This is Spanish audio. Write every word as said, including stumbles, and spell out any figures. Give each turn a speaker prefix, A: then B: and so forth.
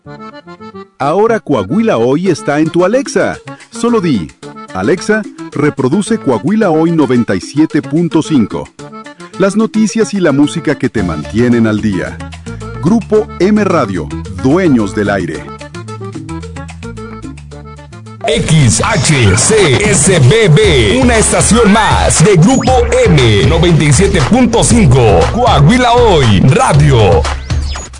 A: Ahora Coahuila Hoy está en tu Alexa. Solo di, Alexa, reproduce Coahuila Hoy noventa y siete punto cinco. Las noticias y la música que te mantienen al día. Grupo M Radio, dueños del aire.
B: X H C S B B, una estación más de Grupo M noventa y siete punto cinco. Coahuila Hoy Radio.